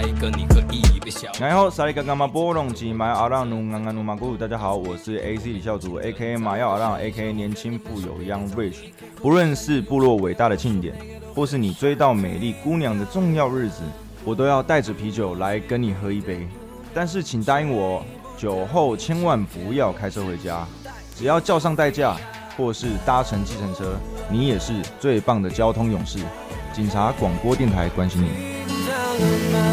然后萨利嘎嘎马波隆吉马阿让努安安努马古，大家好，我是 AC 李孝祖 ，A.K.A 马耀阿让 ，A.K.A 年轻富有 Young Rich。不论是部落伟大的庆典，或是你追到美丽姑娘的重要日子，我都要带着啤酒来跟你喝一杯。但是请答应我，酒后千万不要开车回家，只要叫上代驾，或是搭乘计程车，你也是最棒的交通勇士。警察广播电台关心你。